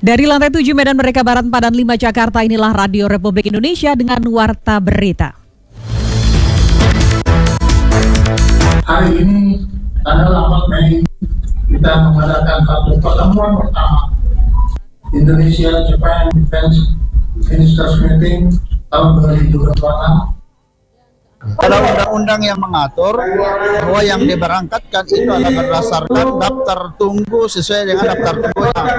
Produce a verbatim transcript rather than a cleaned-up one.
Dari lantai tujuh Medan Merdeka Barat empat dan lima Jakarta, inilah Radio Republik Indonesia dengan Warta Berita. Hari ini tanggal empat Mei kita mengadakan satu pertemuan pertama Indonesia Japan Defense Ministers Meeting tahun dua ribu dua puluh enam. Ada undang-undang yang mengatur bahwa yang diberangkatkan itu adalah berdasarkan daftar tunggu sesuai dengan daftar tunggu